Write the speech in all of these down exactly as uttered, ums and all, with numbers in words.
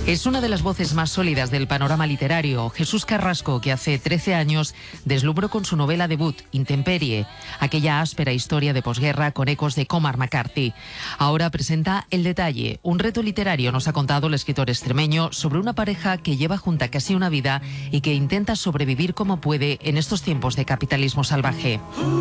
Es una de las voces más sólidas del panorama literario, Jesús Carrasco, que hace trece años deslumbró con su novela debut, Intemperie, aquella áspera historia de posguerra con ecos de Cormac McCarthy. Ahora presenta El detalle, un reto literario, nos ha contado el escritor extremeño, sobre una pareja que lleva junta casi una vida y que intenta sobrevivir como puede en estos tiempos de capitalismo salvaje.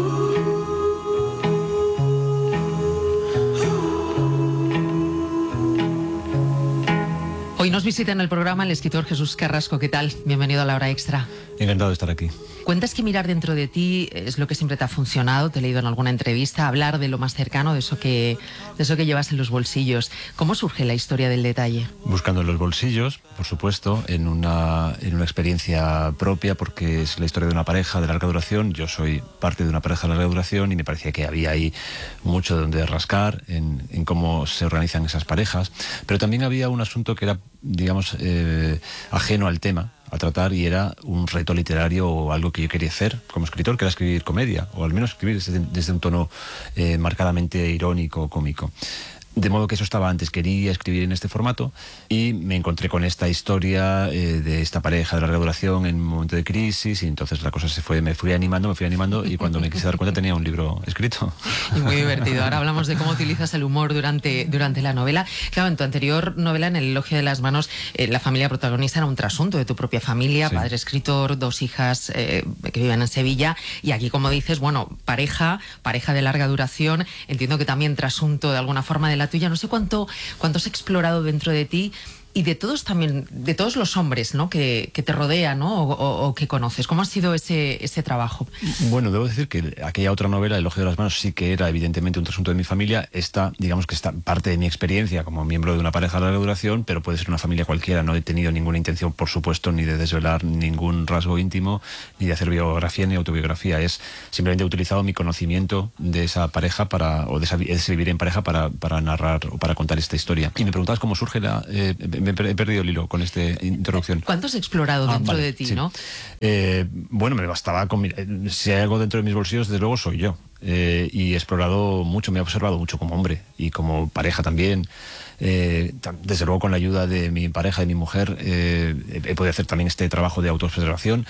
Hoy nos visita en el programa el escritor Jesús Carrasco. ¿Qué tal? Bienvenido a La Hora Extra. Encantado de estar aquí. Cuentas que mirar dentro de ti es lo que siempre te ha funcionado. Te he leído en alguna entrevista hablar de lo más cercano, de eso que, de eso que llevas en los bolsillos. ¿Cómo surge la historia del detalle? Buscando en los bolsillos, por supuesto, en una, en una experiencia propia, porque es la historia de una pareja de larga duración. Yo soy parte de una pareja de larga duración y me parecía que había ahí mucho de donde rascar en, en cómo se organizan esas parejas. Pero también había un asunto que era, digamos, eh, ajeno al tema a tratar, y era un reto literario o algo que yo quería hacer como escritor, que era escribir comedia, o al menos escribir desde, desde un tono eh, marcadamente irónico o cómico. De modo que eso estaba antes, quería escribir en este formato y me encontré con esta historia eh, de esta pareja de larga duración en un momento de crisis, y entonces la cosa se fue, me fui animando, me fui animando y cuando me quise dar cuenta tenía un libro escrito. Y muy divertido. Ahora hablamos de cómo utilizas el humor durante, durante la novela. Claro, en tu anterior novela, en El elogio de las manos, eh, la familia protagonista era un trasunto de tu propia familia, sí. Padre escritor, dos hijas eh, que viven en Sevilla, y aquí, como dices, bueno, pareja, pareja de larga duración, entiendo que también trasunto de alguna forma de la tuya. No sé cuánto, cuánto has explorado dentro de ti y de todos también, de todos los hombres, ¿no?, que, que te rodean, ¿no?, o, o, o que conoces. ¿Cómo ha sido ese, ese trabajo? Bueno, debo decir que aquella otra novela, El elogio de las manos, sí que era evidentemente un trasunto de mi familia. Esta, digamos que está parte de mi experiencia como miembro de una pareja de larga duración, pero puede ser una familia cualquiera. No he tenido ninguna intención, por supuesto, ni de desvelar ningún rasgo íntimo, ni de hacer biografía ni autobiografía. Es simplemente he utilizado mi conocimiento de esa pareja para, o de, esa, de ese vivir en pareja para, para narrar o para contar esta historia. Y me preguntabas cómo surge la... Eh, me he perdido el hilo con esta interrupción. ¿Cuánto has explorado ah, dentro vale, de ti, sí. no? Eh, bueno, me bastaba con... Si hay algo dentro de mis bolsillos, desde luego soy yo. Eh, y he explorado mucho, me he observado mucho como hombre y como pareja también. Eh, desde luego, con la ayuda de mi pareja, de mi mujer, eh, he podido hacer también este trabajo de autoobservación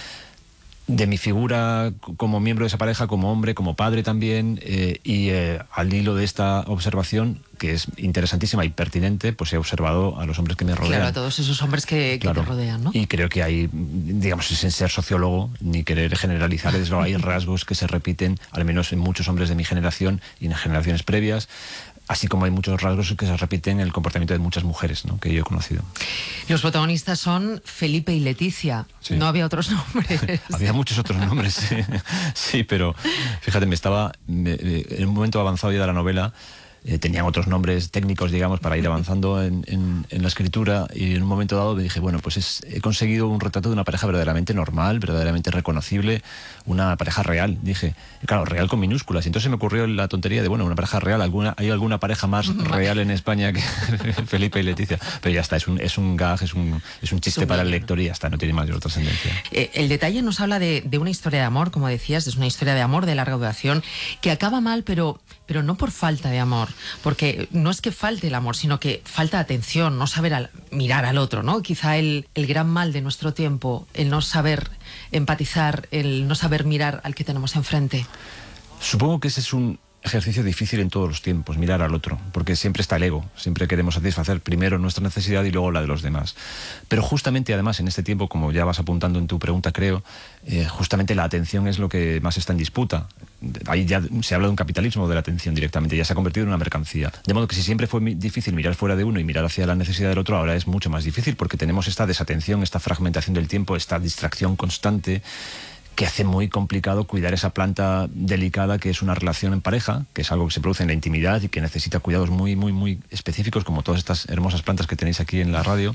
de mi figura como miembro de esa pareja, como hombre, como padre también, eh, y eh, al hilo de esta observación, que es interesantísima y pertinente, pues he observado a los hombres que me rodean. Claro, a todos esos hombres que, que claro. te rodean, ¿no? Y creo que hay, digamos, sin ser sociólogo, ni querer generalizar, desde luego hay rasgos que se repiten, al menos en muchos hombres de mi generación y en generaciones previas, así como hay muchos rasgos que se repiten en el comportamiento de muchas mujeres, ¿no?, que yo he conocido. Los protagonistas son Felipe y Leticia. Sí. No había otros nombres. Había muchos otros nombres, sí, sí, pero fíjate, me estaba me, en un momento avanzado ya de la novela. Eh, tenían otros nombres técnicos, digamos, para ir avanzando en, en, en la escritura, y en un momento dado me dije, bueno, pues es, he conseguido un retrato de una pareja verdaderamente normal, verdaderamente reconocible, una pareja real, dije, claro, real con minúsculas, y entonces me ocurrió la tontería de, bueno, una pareja real, alguna, ¿hay alguna pareja más real en España que Felipe y Leticia? Pero ya está, es un, es un gag, es un, es un chiste para el lector y ya está, no tiene mayor trascendencia. Eh, el detalle nos habla de, de una historia de amor, como decías, es una historia de amor de larga duración, que acaba mal, pero, pero no por falta de amor, porque no es que falte el amor, sino que falta atención, no saber al, mirar al otro, ¿no? Quizá el, el gran mal de nuestro tiempo, el no saber empatizar, el no saber mirar al que tenemos enfrente. Supongo que ese es un ejercicio difícil en todos los tiempos, mirar al otro, porque siempre está el ego, siempre queremos satisfacer primero nuestra necesidad y luego la de los demás. Pero justamente, además, en este tiempo, como ya vas apuntando en tu pregunta, creo, eh, justamente la atención es lo que más está en disputa. Ahí ya se habla de un capitalismo de la atención directamente, ya se ha convertido en una mercancía. De modo que si siempre fue difícil mirar fuera de uno y mirar hacia la necesidad del otro, ahora es mucho más difícil, porque tenemos esta desatención, esta fragmentación del tiempo, esta distracción constante, que hace muy complicado cuidar esa planta delicada que es una relación en pareja, que es algo que se produce en la intimidad y que necesita cuidados muy, muy, muy específicos, como todas estas hermosas plantas que tenéis aquí en la radio.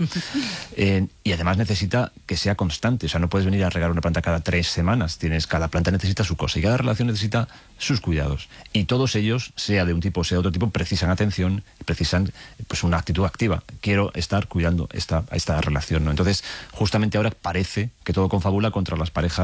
Eh, y además necesita que sea constante, o sea, no puedes venir a regar una planta cada tres semanas, tienes, cada planta necesita su cosa y cada relación necesita sus cuidados. Y todos ellos, sea de un tipo o sea de otro tipo, precisan atención, precisan pues una actitud activa. Quiero estar cuidando esta, esta relación, ¿no? Entonces, justamente ahora parece que todo confabula contra las parejas de larga duración.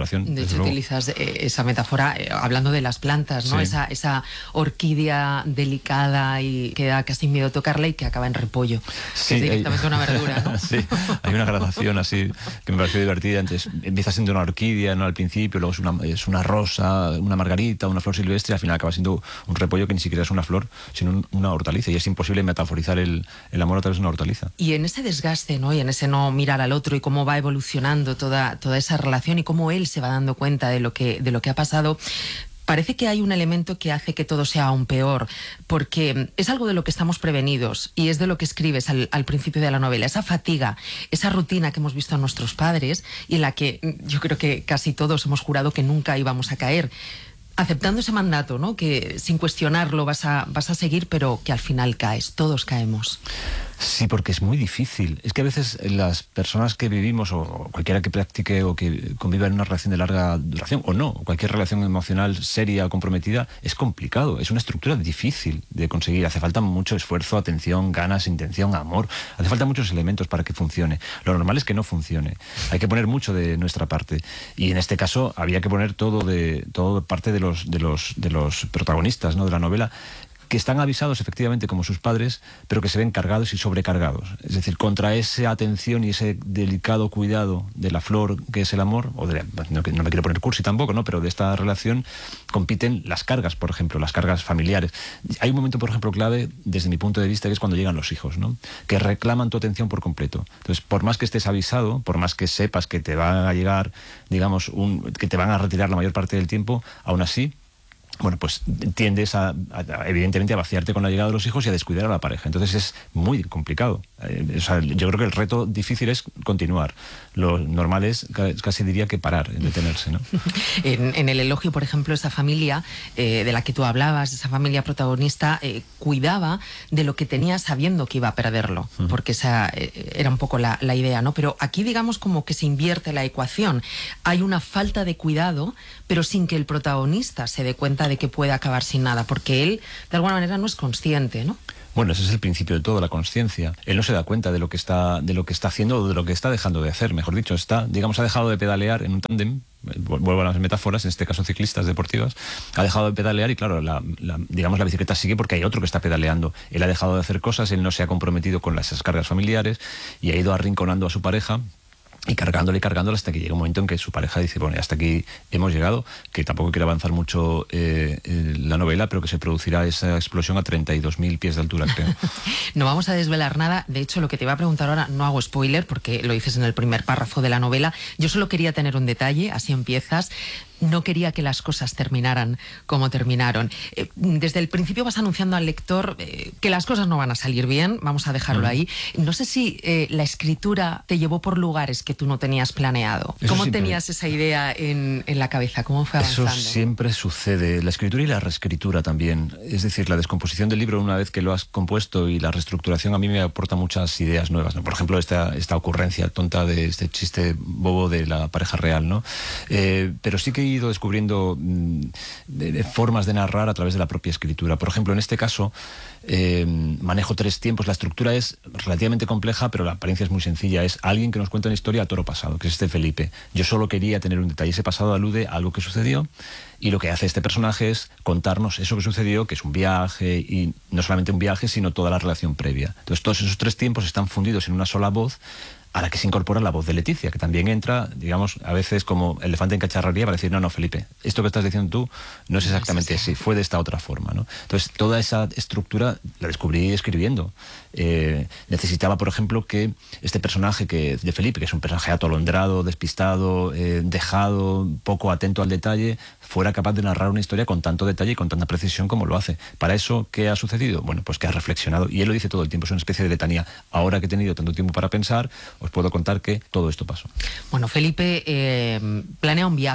relación. De hecho, utilizas eh, esa metáfora eh, hablando de las plantas, ¿no? Sí. Esa, esa orquídea delicada y que da casi miedo tocarla y que acaba en repollo. Sí, que es directamente hay... una verdura, ¿no? Sí, hay una gradación así que me pareció divertida. Entonces, empieza siendo una orquídea, ¿no? Al principio, luego es una, es una rosa, una margarita, una flor silvestre, y al final acaba siendo un repollo que ni siquiera es una flor, sino un, una hortaliza. Y es imposible metaforizar el, el amor a través de una hortaliza. Y en ese desgaste, ¿no? Y en ese no mirar al otro y cómo va evolucionando toda, toda esa relación y cómo él se va dando cuenta de lo que, de lo que ha pasado, parece que hay un elemento que hace que todo sea aún peor, porque es algo de lo que estamos prevenidos y es de lo que escribes al, al principio de la novela, esa fatiga, esa rutina que hemos visto a nuestros padres y en la que yo creo que casi todos hemos jurado que nunca íbamos a caer. Aceptando ese mandato, ¿no? Que sin cuestionarlo vas a, vas a seguir, pero que al final caes, todos caemos. Sí, porque es muy difícil. Es que a veces las personas que vivimos, o cualquiera que practique o que conviva en una relación de larga duración, o no, cualquier relación emocional seria o comprometida, es complicado. Es una estructura difícil de conseguir. Hace falta mucho esfuerzo, atención, ganas, intención, amor. Hace falta muchos elementos para que funcione. Lo normal es que no funcione. Hay que poner mucho de nuestra parte. Y en este caso había que poner todo de todo parte de los, de los, de los protagonistas, ¿no? De la novela, que están avisados efectivamente como sus padres, pero que se ven cargados y sobrecargados. Es decir, contra esa atención y ese delicado cuidado de la flor que es el amor, o de la, no, no me quiero poner cursi tampoco, ¿no? Pero de esta relación compiten las cargas, por ejemplo, las cargas familiares. Hay un momento, por ejemplo, clave, desde mi punto de vista, que es cuando llegan los hijos, ¿no? Que reclaman tu atención por completo. Entonces, por más que estés avisado, por más que sepas que te va a llegar, digamos, un, que te van a retirar la mayor parte del tiempo, aún así, bueno, pues tiendes a, a, evidentemente a vaciarte con la llegada de los hijos y a descuidar a la pareja. Entonces es muy complicado. Eh, o sea, yo creo que el reto difícil es continuar. Lo normal es, casi diría que parar, detenerse, ¿no? En, en el elogio, por ejemplo, esa familia eh, de la que tú hablabas, esa familia protagonista, eh, cuidaba de lo que tenía sabiendo que iba a perderlo, uh-huh. porque esa eh, era un poco la, la idea, ¿no? Pero aquí, digamos, como que se invierte la ecuación. Hay una falta de cuidado, pero sin que el protagonista se dé cuenta de que puede acabar sin nada, porque él, de alguna manera, no es consciente, ¿no? Bueno, ese es el principio de todo, la consciencia. Él no se da cuenta de lo que está, de lo que está haciendo o de lo que está dejando de hacer, mejor dicho. Está, digamos, ha dejado de pedalear en un tándem, vuelvo a las metáforas, en este caso ciclistas deportivas, ha dejado de pedalear y claro, la, la, digamos la bicicleta sigue porque hay otro que está pedaleando. Él ha dejado de hacer cosas, él no se ha comprometido con las cargas familiares y ha ido arrinconando a su pareja, y cargándole y cargándole hasta que llega un momento en que su pareja dice, bueno, hasta aquí hemos llegado, que tampoco quiere avanzar mucho eh, eh, la novela, pero que se producirá esa explosión a treinta y dos mil pies de altura, creo. No vamos a desvelar nada. De hecho, lo que te iba a preguntar ahora, no hago spoiler, porque lo dices en el primer párrafo de la novela. Yo solo quería tener un detalle, así empiezas. No quería que las cosas terminaran como terminaron. Eh, desde el principio vas anunciando al lector eh, que las cosas no van a salir bien, vamos a dejarlo mm. ahí. No sé si eh, la escritura te llevó por lugares que tú no tenías planeado. Eso ¿Cómo siempre... tenías esa idea en, en la cabeza? ¿Cómo fue avanzando? Eso siempre sucede. La escritura y la reescritura también. Es decir, la descomposición del libro una vez que lo has compuesto y la reestructuración a mí me aporta muchas ideas nuevas, ¿no? Por ejemplo, esta, esta ocurrencia tonta de este chiste bobo de la pareja real, ¿no? Eh, pero sí que he ido descubriendo mmm, de, de formas de narrar a través de la propia escritura. Por ejemplo, en este caso eh, manejo tres tiempos. La estructura es relativamente compleja, pero la apariencia es muy sencilla. Es alguien que nos cuenta una historia a toro pasado, que es este Felipe. Yo solo quería tener un detalle. Ese pasado alude a algo que sucedió y lo que hace este personaje es contarnos eso que sucedió, que es un viaje, y no solamente un viaje, sino toda la relación previa. Entonces todos esos tres tiempos están fundidos en una sola voz, a la que se incorpora la voz de Leticia, que también entra, digamos, a veces como elefante en cacharrería para decir, no, no, Felipe, esto que estás diciendo tú no es exactamente así, fue de esta otra forma, ¿no? Entonces, toda esa estructura la descubrí escribiendo. Eh, necesitaba, por ejemplo, que este personaje que, de Felipe, que es un personaje atolondrado, despistado, eh, dejado, poco atento al detalle, fuera capaz de narrar una historia con tanto detalle y con tanta precisión como lo hace. Para eso, ¿qué ha sucedido? Bueno, pues que ha reflexionado, y él lo dice todo el tiempo, es una especie de letanía. Ahora que he tenido tanto tiempo para pensar, os puedo contar que todo esto pasó. Bueno, Felipe eh, planea un viaje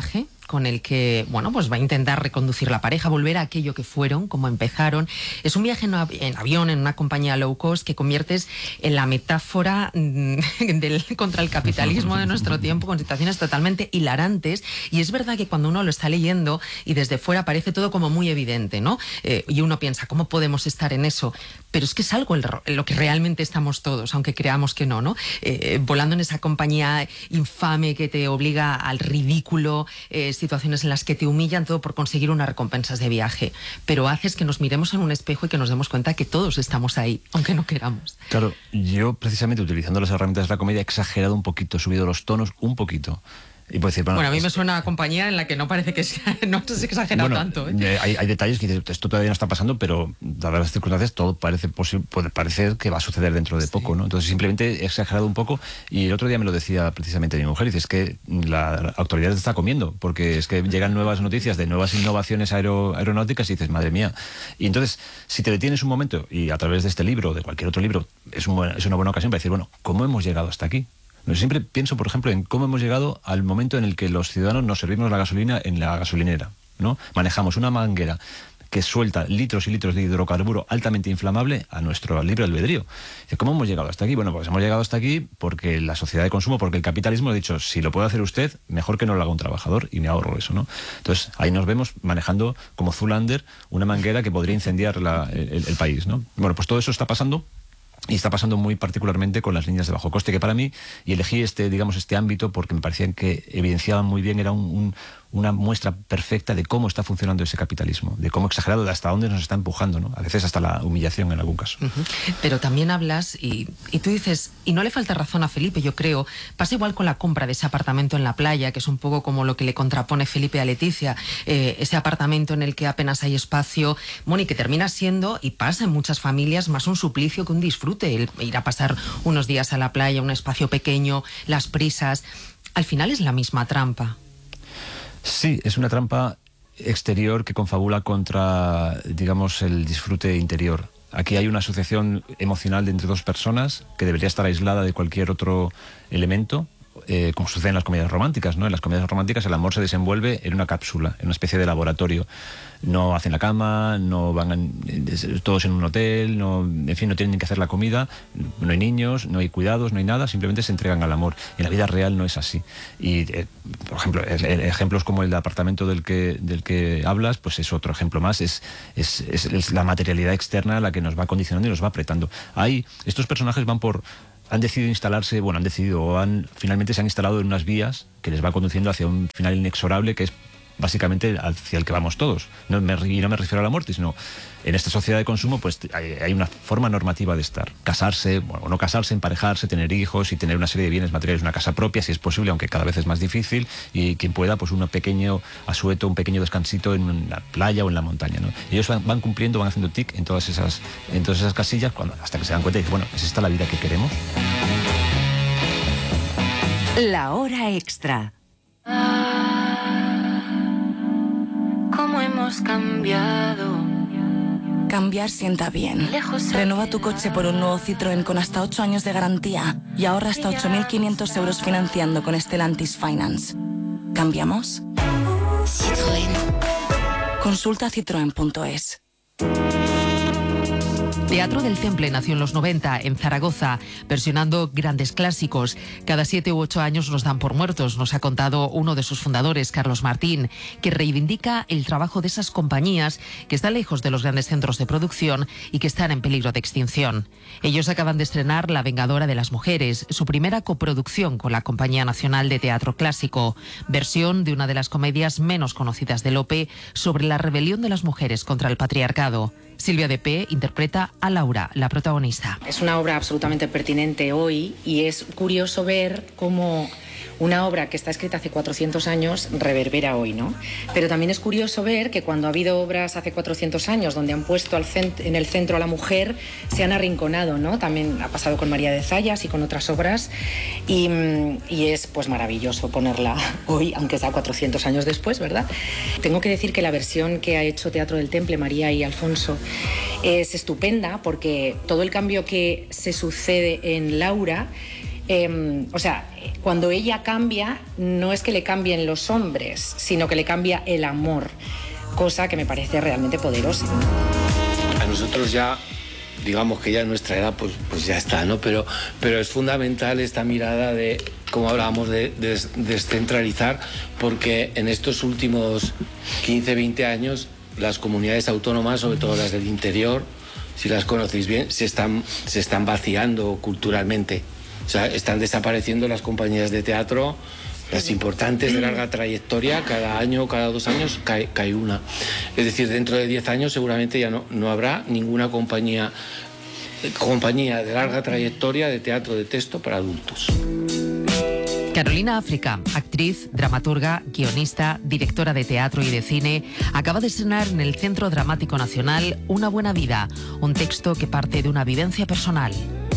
con el que, bueno, pues va a intentar reconducir la pareja, volver a aquello que fueron, como empezaron. Es un viaje en, av en avión, en una compañía low cost, que conviertes en la metáfora mm, del, contra el capitalismo de nuestro tiempo, con situaciones totalmente hilarantes. Y es verdad que cuando uno lo está leyendo y desde fuera parece todo como muy evidente, ¿no? Eh, y uno piensa, ¿cómo podemos estar en eso? Pero es que es algo en lo que realmente estamos todos, aunque creamos que no, ¿no? Eh, volando en esa compañía infame que te obliga al ridículo, eh, situaciones en las que te humillan, todo por conseguir unas recompensas de viaje. Pero haces que nos miremos en un espejo y que nos demos cuenta que todos estamos ahí, aunque no queramos. Claro, yo precisamente utilizando las herramientas de la comedia he exagerado un poquito, he subido los tonos un poquito. Y puedo decir, bueno, bueno, a mí es, me suena a compañía en la que no parece que sea, no se exagerado bueno, tanto. ¿eh? Hay, hay detalles que dices, esto todavía no está pasando, pero dadas las circunstancias todo parece posible, puede parecer que va a suceder dentro de sí. poco, ¿no? Entonces simplemente he exagerado un poco, y el otro día me lo decía precisamente mi mujer, y dice, es que la autoridad te está comiendo, porque es que llegan nuevas noticias de nuevas innovaciones aero, aeronáuticas y dices, madre mía. Y entonces, si te detienes un momento, y a través de este libro o de cualquier otro libro, es, un buen, es una buena ocasión para decir, bueno, ¿cómo hemos llegado hasta aquí? Yo siempre pienso, por ejemplo, en cómo hemos llegado al momento en el que los ciudadanos nos servimos la gasolina en la gasolinera, ¿no? Manejamos una manguera que suelta litros y litros de hidrocarburo altamente inflamable a nuestro libre albedrío. ¿Cómo hemos llegado hasta aquí? Bueno, pues hemos llegado hasta aquí porque la sociedad de consumo, porque el capitalismo ha dicho, si lo puede hacer usted, mejor que no lo haga un trabajador, y me ahorro eso, ¿no? Entonces, ahí nos vemos manejando como Zoolander una manguera que podría incendiar la, el, el país, ¿no? Bueno, pues todo eso está pasando. Y está pasando muy particularmente con las líneas de bajo coste, que para mí, y elegí este, digamos, este ámbito porque me parecían que evidenciaban muy bien, era un, un, una muestra perfecta de cómo está funcionando ese capitalismo, de cómo exagerado, de hasta dónde nos está empujando, ¿no? A veces hasta la humillación en algún caso. Uh-huh. Pero también hablas, y, y tú dices, y no le falta razón a Felipe, yo creo, pasa igual con la compra de ese apartamento en la playa, que es un poco como lo que le contrapone Felipe a Leticia, eh, ese apartamento en el que apenas hay espacio, bueno, y que termina siendo, y pasa en muchas familias, más un suplicio que un disfrute. El ir a pasar unos días a la playa, un espacio pequeño, las prisas. Al final es la misma trampa. Sí, es una trampa exterior que confabula contra, digamos, el disfrute interior. Aquí hay una asociación emocional de entre dos personas que debería estar aislada de cualquier otro elemento. Eh, como sucede en las comedias románticas, ¿no? En las comedias románticas el amor se desenvuelve en una cápsula, en una especie de laboratorio. No hacen la cama, no van en, todos en un hotel, no, en fin, no tienen ni que hacer la comida, no hay niños, no hay cuidados, no hay nada, simplemente se entregan al amor. En la vida real no es así. Y, eh, por ejemplo, el, el, ejemplos como el de apartamento del que, del que hablas, pues es otro ejemplo más. Es, es, es, es la materialidad externa la que nos va condicionando y nos va apretando. Ahí, estos personajes van por... han decidido instalarse, bueno, han decidido, o han, finalmente se han instalado en unas vías que les va conduciendo hacia un final inexorable que es básicamente hacia el que vamos todos. No me, y no me refiero a la muerte, sino en esta sociedad de consumo pues hay, hay una forma normativa de estar. Casarse, bueno, o no casarse, emparejarse, tener hijos y tener una serie de bienes materiales, una casa propia, si es posible, aunque cada vez es más difícil, y quien pueda, pues un pequeño asueto, un pequeño descansito en la playa o en la montaña, ¿no? Ellos van, van cumpliendo, van haciendo tic en todas esas, en todas esas casillas, cuando, hasta que se dan cuenta y dicen, bueno, ¿es esta la vida que queremos? La hora extra. ¿Cómo hemos cambiado? Cambiar sienta bien. Renueva tu coche por un nuevo Citroën con hasta ocho años de garantía y ahorra hasta ocho mil quinientos euros financiando con Stellantis Finance. ¿Cambiamos? Citroën. Consulta citroen punto es. Teatro del Temple nació en los noventa en Zaragoza, versionando grandes clásicos. Cada siete u ocho años nos dan por muertos, nos ha contado uno de sus fundadores, Carlos Martín, que reivindica el trabajo de esas compañías que están lejos de los grandes centros de producción y que están en peligro de extinción. Ellos acaban de estrenar La Vengadora de las Mujeres, su primera coproducción con la Compañía Nacional de Teatro Clásico, versión de una de las comedias menos conocidas de Lope sobre la rebelión de las mujeres contra el patriarcado. Silvia de P. interpreta a Laura, la protagonista. Es una obra absolutamente pertinente hoy y es curioso ver cómo una obra que está escrita hace cuatrocientos años reverbera hoy, ¿no? Pero también es curioso ver que cuando ha habido obras hace cuatrocientos años donde han puesto al cent- en el centro a la mujer, se han arrinconado, ¿no? También ha pasado con María de Zayas y con otras obras y, y es pues maravilloso ponerla hoy, aunque sea cuatrocientos años después, ¿verdad? Tengo que decir que la versión que ha hecho Teatro del Temple, María y Alfonso, es estupenda porque todo el cambio que se sucede en Laura Eh, o sea, cuando ella cambia, no es que le cambien los hombres, sino que le cambia el amor, cosa que me parece realmente poderosa. A nosotros ya, digamos que ya en nuestra edad, pues, pues ya está, ¿no? Pero, pero es fundamental esta mirada de, como hablábamos, de, de descentralizar, porque en estos últimos quince, veinte años, las comunidades autónomas, sobre todo las del interior, si las conocéis bien, se están, se están vaciando culturalmente. O sea, están desapareciendo las compañías de teatro, las importantes de larga trayectoria, cada año, cada dos años cae, cae una. Es decir, dentro de diez años seguramente ya no, no habrá ninguna compañía, compañía de larga trayectoria de teatro de texto para adultos. Carolina África, actriz, dramaturga, guionista, directora de teatro y de cine, acaba de estrenar en el Centro Dramático Nacional Una buena vida, un texto que parte de una vivencia personal.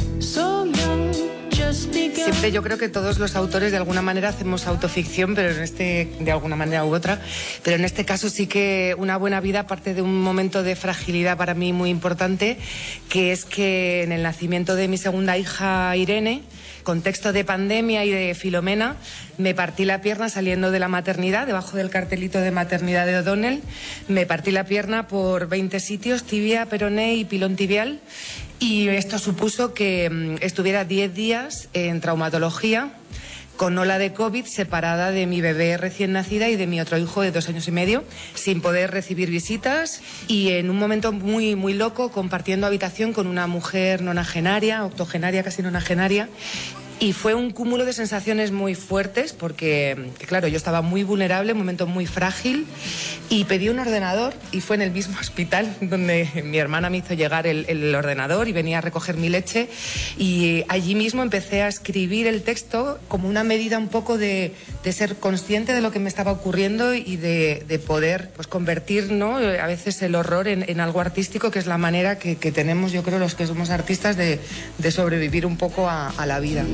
Siempre yo creo que todos los autores de alguna manera hacemos autoficción, pero en este, de alguna manera u otra, pero en este caso sí que Una buena vida parte de un momento de fragilidad para mí muy importante, que es que en el nacimiento de mi segunda hija Irene, contexto de pandemia y de Filomena, me partí la pierna saliendo de la maternidad, debajo del cartelito de maternidad de O'Donnell, me partí la pierna por veinte sitios, tibia, peroné y pilón tibial, y esto supuso que mmm, estuviera diez días en traumatología, con ola de COVID, separada de mi bebé recién nacida y de mi otro hijo de dos años y medio, sin poder recibir visitas y en un momento muy, muy loco, compartiendo habitación con una mujer nonagenaria, octogenaria, casi nonagenaria. Y fue un cúmulo de sensaciones muy fuertes porque, claro, yo estaba muy vulnerable, un momento muy frágil, y pedí un ordenador y fue en el mismo hospital donde mi hermana me hizo llegar el, el ordenador y venía a recoger mi leche, y allí mismo empecé a escribir el texto como una medida un poco de, de ser consciente de lo que me estaba ocurriendo y de, de poder pues, convertir, ¿no?, a veces el horror en, en algo artístico, que es la manera que, que tenemos, yo creo, los que somos artistas de, de sobrevivir un poco a, a la vida.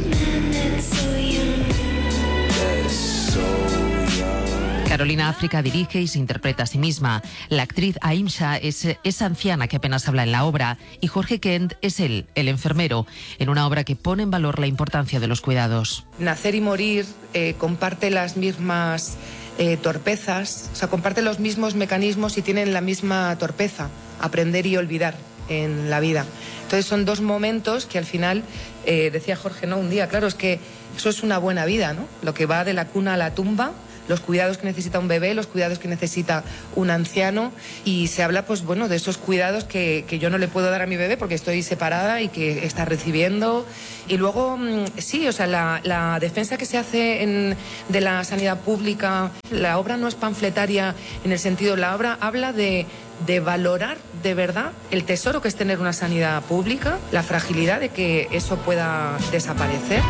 Carolina África dirige y se interpreta a sí misma. La actriz Aimsa es esa anciana que apenas habla en la obra y Jorge Kent es él, el enfermero, en una obra que pone en valor la importancia de los cuidados. Nacer y morir eh, comparte las mismas eh, torpezas, o sea, comparte los mismos mecanismos y tienen la misma torpeza, aprender y olvidar en la vida. Entonces son dos momentos que al final, eh, decía Jorge, ¿no?, un día, claro, es que eso es una buena vida, ¿no? Lo que va de la cuna a la tumba, los cuidados que necesita un bebé, los cuidados que necesita un anciano, y se habla, pues bueno, de esos cuidados que, que yo no le puedo dar a mi bebé porque estoy separada y que está recibiendo. Y luego, sí, o sea, la, la defensa que se hace en, de la sanidad pública, la obra no es panfletaria en el sentido, la obra habla de, de valorar de verdad el tesoro que es tener una sanidad pública, la fragilidad de que eso pueda desaparecer.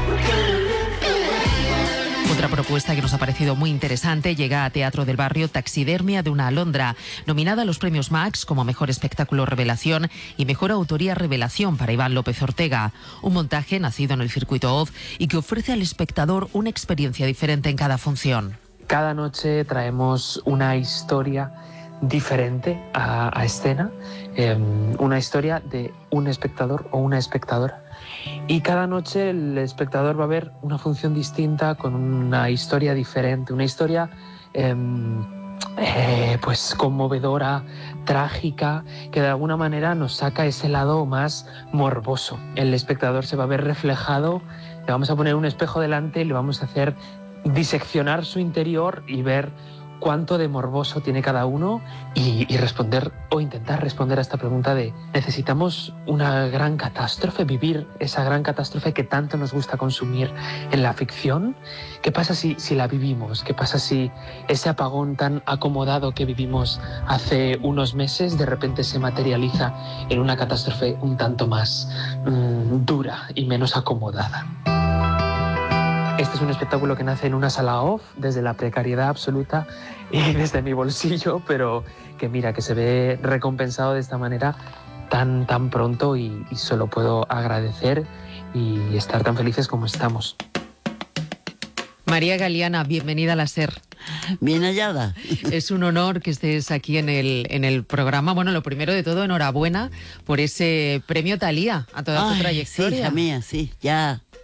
Otra propuesta que nos ha parecido muy interesante llega a Teatro del Barrio, Taxidermia de una alondra, nominada a los premios Max como Mejor Espectáculo Revelación y Mejor Autoría Revelación para Iván López Ortega. Un montaje nacido en el Circuito Oz y que ofrece al espectador una experiencia diferente en cada función. Cada noche traemos una historia diferente a, a escena, eh, una historia de un espectador o una espectadora. Y cada noche el espectador va a ver una función distinta, con una historia diferente, una historia eh, eh, pues conmovedora, trágica, que de alguna manera nos saca ese lado más morboso. El espectador se va a ver reflejado, le vamos a poner un espejo delante y le vamos a hacer diseccionar su interior y ver cuánto de morboso tiene cada uno y, y responder o intentar responder a esta pregunta de: ¿necesitamos una gran catástrofe, vivir esa gran catástrofe que tanto nos gusta consumir en la ficción? ¿Qué pasa si, si la vivimos? ¿Qué pasa si ese apagón tan acomodado que vivimos hace unos meses de repente se materializa en una catástrofe un tanto más mmm, dura y menos acomodada? Este es un espectáculo que nace en una sala off, desde la precariedad absoluta y desde mi bolsillo, pero que mira, que se ve recompensado de esta manera tan, tan pronto y, y solo puedo agradecer y estar tan felices como estamos. María Galeana, bienvenida a la SER. Bien hallada. Es un honor que estés aquí en el, en el programa. Bueno, lo primero de todo, enhorabuena por ese premio Thalía a toda Ay, tu trayectoria. Sí, hija mía, sí, ya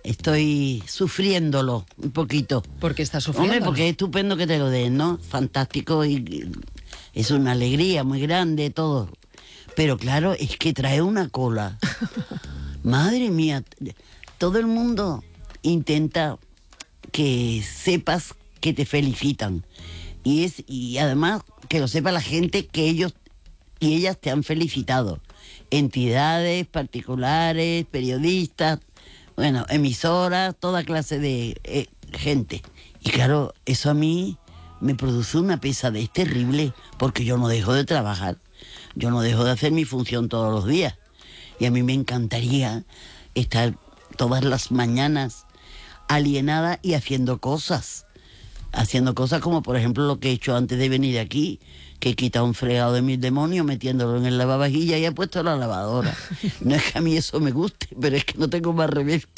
estoy sufriéndolo un poquito. ¿Por qué estás sufriendo? Hombre, porque es estupendo que te lo den, ¿no? Fantástico y es una alegría muy grande todo. Pero claro, es que trae una cola. Madre mía, todo el mundo intenta que sepas que te felicitan. Y, es, y además que lo sepa la gente que ellos y ellas te han felicitado. Entidades, particulares, periodistas, bueno, emisoras, toda clase de eh, gente. Y claro, eso a mí me produce una pesadez terrible, porque yo no dejo de trabajar, yo no dejo de hacer mi función todos los días. Y a mí me encantaría estar todas las mañanas alienada y haciendo cosas. Haciendo cosas como, por ejemplo, lo que he hecho antes de venir aquí, que he quitado un fregado de mis demonios metiéndolo en el lavavajillas y he puesto la lavadora. No es que a mí eso me guste, pero es que no tengo más remedio.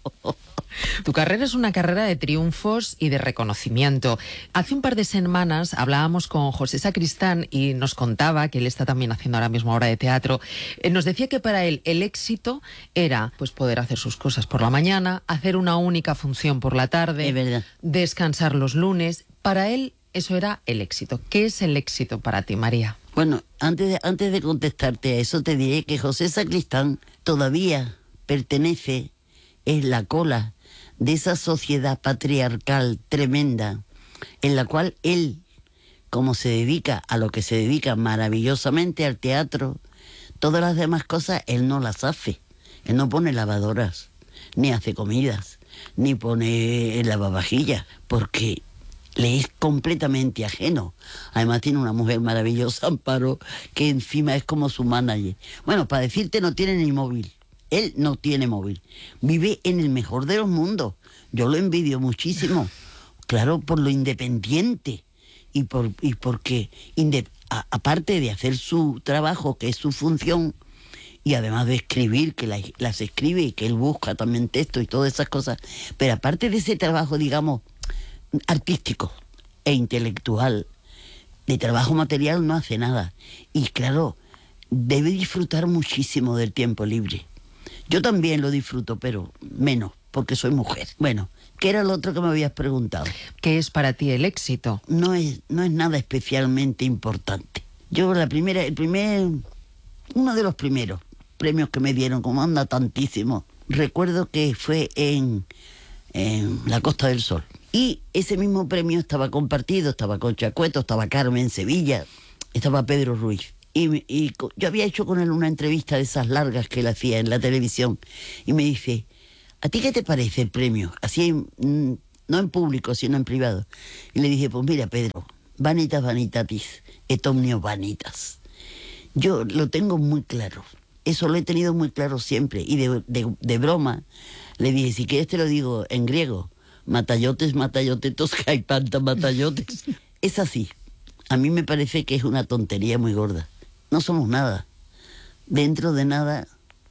Tu carrera es una carrera de triunfos y de reconocimiento. Hace un par de semanas hablábamos con José Sacristán y nos contaba, que él está también haciendo ahora mismo obra de teatro, eh, nos decía que para él el éxito era pues poder hacer sus cosas por la mañana, hacer una única función por la tarde, es verdad, descansar los lunes. Para él eso era el éxito. ¿Qué es el éxito para ti, María? Bueno, antes de, antes de contestarte a eso te diré que José Sacristán todavía pertenece, es la cola de esa sociedad patriarcal tremenda en la cual él, como se dedica a lo que se dedica maravillosamente, al teatro, todas las demás cosas él no las hace. Él no pone lavadoras, ni hace comidas, ni pone lavavajillas, porque le es completamente ajeno. Además tiene una mujer maravillosa, Amparo, que encima es como su manager. Bueno, para decirte, no tiene ni móvil. Él no tiene móvil. Vive en el mejor de los mundos. Yo lo envidio muchísimo. Claro, por lo independiente. Y, por, y porque, inde, a, aparte de hacer su trabajo, que es su función, y además de escribir, que la, las escribe y que él busca también texto y todas esas cosas, pero aparte de ese trabajo, digamos, artístico e intelectual, de trabajo material no hace nada. Y claro, debe disfrutar muchísimo del tiempo libre. Yo también lo disfruto, pero menos, porque soy mujer. Bueno, ¿qué era lo otro que me habías preguntado? ¿Qué es para ti el éxito? No es, no es nada especialmente importante. Yo la primera, el primer, uno de los primeros premios que me dieron, como anda tantísimo, recuerdo que fue en, en la Costa del Sol. Y ese mismo premio estaba compartido, estaba Concha Cueto, estaba Carmen Sevilla, estaba Pedro Ruiz. Y, y yo había hecho con él una entrevista de esas largas que él hacía en la televisión. Y me dice, ¿a ti qué te parece el premio? Así, mmm, no en público, sino en privado. Y le dije, pues mira, Pedro, vanitas vanitatis, et omnio vanitas. Yo lo tengo muy claro. Eso lo he tenido muy claro siempre. Y de, de, de broma le dije, si quieres te lo digo en griego, matayotes, matayotetos, caipanta, matayotes. Es así. A mí me parece que es una tontería muy gorda. No somos nada. Dentro de nada,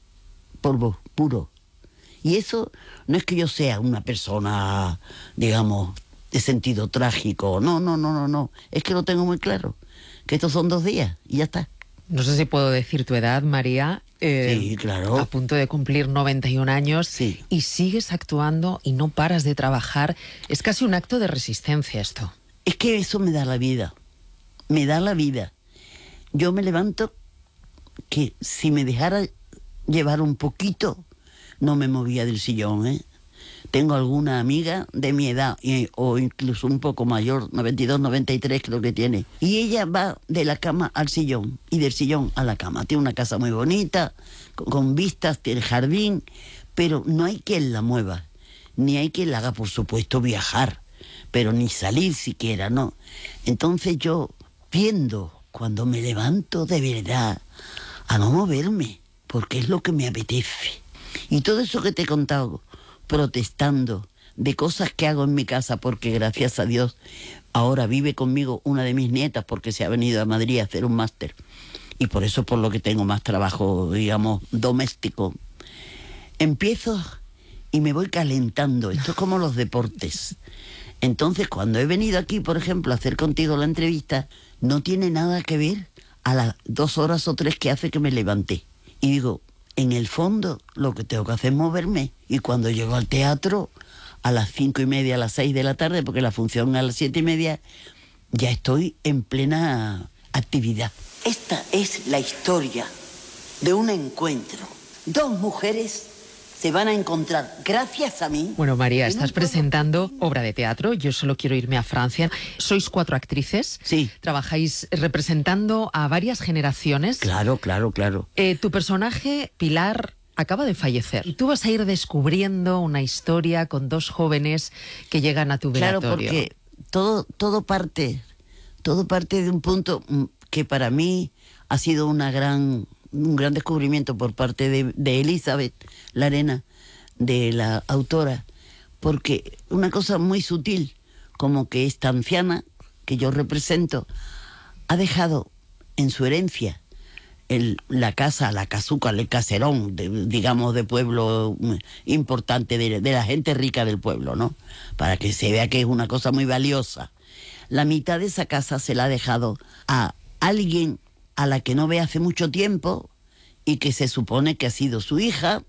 polvo puro. Y eso no es que yo sea una persona, digamos, de sentido trágico. No, no, no, no, no. Es que lo tengo muy claro. Que estos son dos días y ya está. No sé si puedo decir tu edad, María. Eh, sí, claro. A punto de cumplir noventa y un años. Sí. Y sigues actuando y no paras de trabajar. Es casi un acto de resistencia esto. Es que eso me da la vida. Me da la vida. Yo me levanto que si me dejara llevar un poquito, no me movía del sillón, ¿eh? Tengo alguna amiga de mi edad, y, o incluso un poco mayor, noventa y dos, noventa y tres creo que tiene, y ella va de la cama al sillón, y del sillón a la cama. Tiene una casa muy bonita, con, con vistas, tiene jardín, pero no hay quien la mueva, ni hay quien la haga, por supuesto, viajar, pero ni salir siquiera, ¿no? Entonces yo tiendo, cuando me levanto de verdad, a no moverme, porque es lo que me apetece. Y todo eso que te he contado, protestando de cosas que hago en mi casa, porque gracias a Dios ahora vive conmigo una de mis nietas, porque se ha venido a Madrid a hacer un máster, y por eso por lo que tengo más trabajo, digamos, doméstico. Empiezo y me voy calentando. Esto es como los deportes. Entonces, cuando he venido aquí, por ejemplo, a hacer contigo la entrevista, no tiene nada que ver a las dos horas o tres que hace que me levanté. Y digo, en el fondo lo que tengo que hacer es moverme. Y cuando llego al teatro, a las cinco y media, a las seis de la tarde, porque la función a las siete y media, ya estoy en plena actividad. Esta es la historia de un encuentro. Dos mujeres se van a encontrar gracias a mí. Bueno, María, estás presentando obra de teatro, Yo solo quiero irme a Francia. Sois cuatro actrices. Sí. Trabajáis representando a varias generaciones. Claro, claro, claro. Eh, tu personaje, Pilar, acaba de fallecer. Y tú vas a ir descubriendo una historia con dos jóvenes que llegan a tu velatorio. Claro, porque todo, todo parte, todo parte de un punto que para mí ha sido una gran... un gran descubrimiento por parte de, de Elizabeth Larena, de la autora, porque una cosa muy sutil, como que esta anciana que yo represento ha dejado en su herencia el, la casa, la casuca, el caserón, de, digamos, de pueblo importante, de, de la gente rica del pueblo, ¿no? Para que se vea que es una cosa muy valiosa. La mitad de esa casa se la ha dejado a alguien a la que no ve hace mucho tiempo y que se supone que ha sido su hija.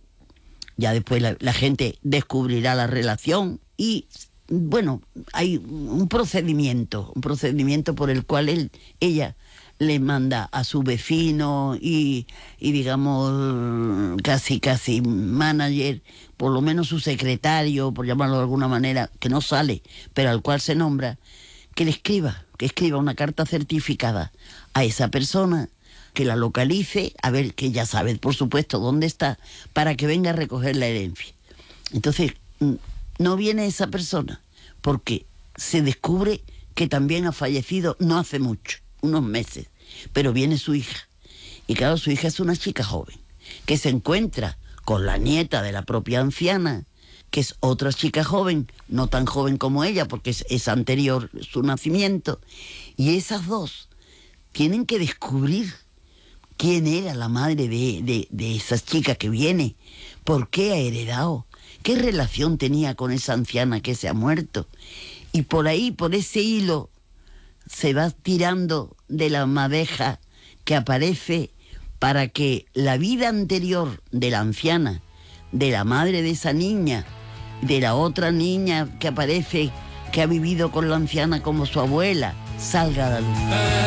Ya después la, la gente descubrirá la relación y, bueno, hay un procedimiento, un procedimiento por el cual él, ella le manda a su vecino y, y, digamos, casi, casi manager, por lo menos su secretario, por llamarlo de alguna manera, que no sale, pero al cual se nombra, que le escriba, que escriba una carta certificada a esa persona, que la localice, a ver, que ya sabe, por supuesto, dónde está, para que venga a recoger la herencia. Entonces, no viene esa persona, porque se descubre que también ha fallecido no hace mucho, unos meses, pero viene su hija. Y claro, su hija es una chica joven, que se encuentra con la nieta de la propia anciana, que es otra chica joven, no tan joven como ella, porque es, es anterior su nacimiento, y esas dos tienen que descubrir quién era la madre de, de, de esa chica que viene, por qué ha heredado, qué relación tenía con esa anciana que se ha muerto. Y por ahí, por ese hilo, se va tirando de la madeja que aparece para que la vida anterior de la anciana, de la madre de esa niña, de la otra niña que aparece, que ha vivido con la anciana como su abuela, salga a la luz.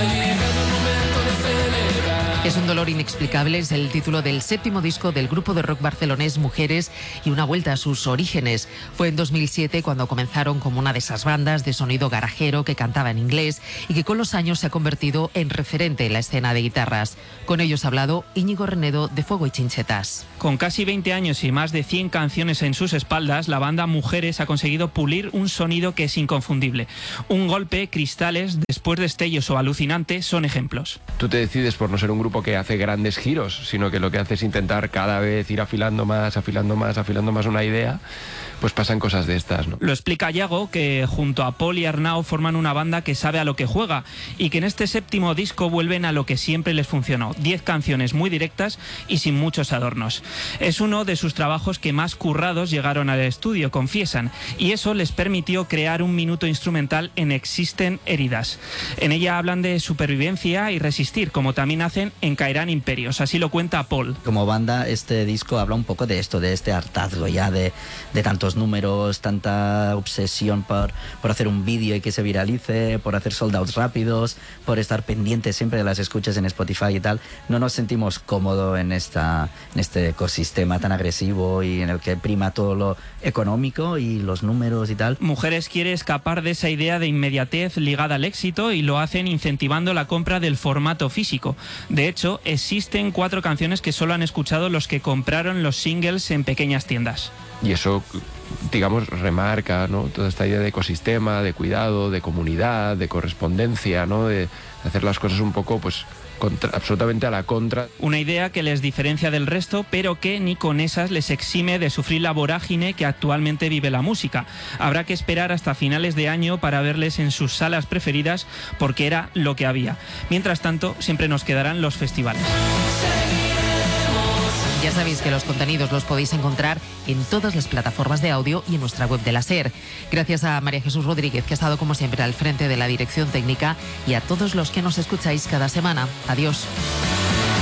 Es un dolor inexplicable, es el título del séptimo disco del grupo de rock barcelonés Mujeres y una vuelta a sus orígenes. Fue en dos mil siete cuando comenzaron como una de esas bandas de sonido garajero que cantaba en inglés y que con los años se ha convertido en referente en la escena de guitarras. Con ellos ha hablado Íñigo Renedo de Fuego y Chinchetas. Con casi veinte años y más de cien canciones en sus espaldas, la banda Mujeres ha conseguido pulir un sonido que es inconfundible. Un golpe, cristales, después destellos o alucinante son ejemplos. Tú te decides por no ser un grupo que hace grandes giros, sino que lo que hace es intentar cada vez ir afilando más, afilando más, afilando más una idea, pues pasan cosas de estas, ¿no? Lo explica Yago, que junto a Paul y Arnau forman una banda que sabe a lo que juega y que en este séptimo disco vuelven a lo que siempre les funcionó, diez canciones muy directas y sin muchos adornos. Es uno de sus trabajos que más currados llegaron al estudio, confiesan, y eso les permitió crear un minuto instrumental en Existen heridas. En ella hablan de supervivencia y resistir, como también hacen en Caerán imperios, así lo cuenta Paul. Como banda, este disco habla un poco de esto, de este hartazgo ya de, de tantos números, tanta obsesión por, por hacer un vídeo y que se viralice, por hacer sold outs rápidos, por estar pendientes siempre de las escuchas en Spotify y tal. No nos sentimos cómodos en, esta, en este ecosistema tan agresivo y en el que prima todo lo económico y los números y tal. Mujeres quiere escapar de esa idea de inmediatez ligada al éxito y lo hacen incentivando la compra del formato físico. De hecho, existen cuatro canciones que solo han escuchado los que compraron los singles en pequeñas tiendas. Y eso, digamos, remarca, ¿no?, toda esta idea de ecosistema, de cuidado, de comunidad, de correspondencia, ¿no?, de hacer las cosas un poco, pues, contra, absolutamente a la contra. Una idea que les diferencia del resto, pero que ni con esas les exime de sufrir la vorágine que actualmente vive la música. Habrá que esperar hasta finales de año para verles en sus salas preferidas, porque era lo que había. Mientras tanto, siempre nos quedarán los festivales. Ya sabéis que los contenidos los podéis encontrar en todas las plataformas de audio y en nuestra web de la SER. Gracias a María Jesús Rodríguez, que ha estado como siempre al frente de la dirección técnica, y a todos los que nos escucháis cada semana. Adiós.